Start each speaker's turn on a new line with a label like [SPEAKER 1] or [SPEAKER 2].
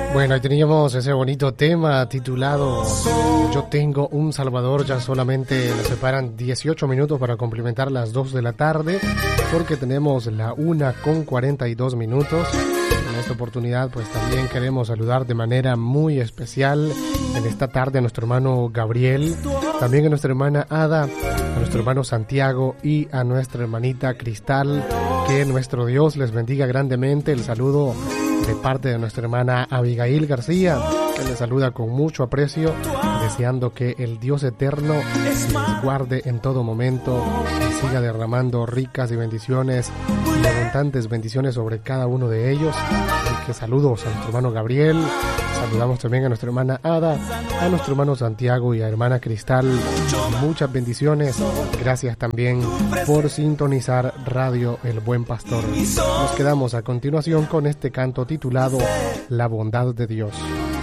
[SPEAKER 1] Bueno, ahí teníamos ese bonito tema titulado Yo tengo un Salvador. Ya solamente nos separan 18 minutos para complementar las 2 de la tarde, porque tenemos la 1:42. En esta oportunidad pues también queremos saludar de manera muy especial en esta tarde a nuestro hermano Gabriel, también a nuestra hermana Ada, a nuestro hermano Santiago y a nuestra hermanita Cristal. Que nuestro Dios les bendiga grandemente. El saludo de parte de nuestra hermana Abigail García, que les saluda con mucho aprecio, deseando que el Dios eterno les guarde en todo momento y siga derramando ricas y bendiciones y abundantes bendiciones sobre cada uno de ellos. Así que saludos a nuestro hermano Gabriel, saludamos también a nuestra hermana Ada, a nuestro hermano Santiago y a hermana Cristal. Muchas bendiciones. Gracias también por sintonizar Radio El Buen Pastor. Nos quedamos a continuación con este canto titulado La Bondad de Dios.